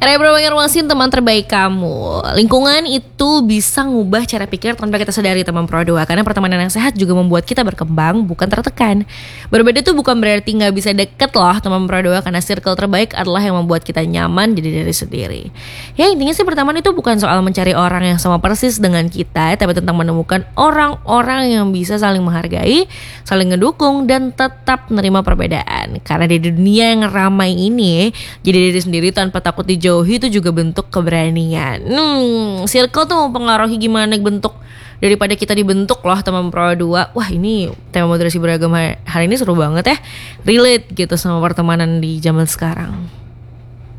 Era Banjarmasin, teman terbaik kamu. Lingkungan itu bisa ngubah cara pikir tanpa kita sadari, teman Pro 2. Karena pertemanan yang sehat juga membuat kita berkembang, bukan tertekan. Berbeda itu bukan berarti gak bisa deket loh, teman Pro 2. Karena circle terbaik adalah yang membuat kita nyaman jadi diri sendiri. Ya intinya sih pertemanan itu bukan soal mencari orang yang sama persis dengan kita, tapi tentang menemukan orang-orang yang bisa saling menghargai, saling ngedukung, dan tetap menerima perbedaan. Karena di dunia yang ramai ini, jadi diri sendiri tanpa takut dijauhi itu juga bentuk keberanian. Circle tuh mempengaruhi gimana bentuk daripada kita dibentuk loh, teman Pro 2. Wah, ini tema moderasi beragama hari ini seru banget ya. Relate gitu sama pertemanan di zaman sekarang.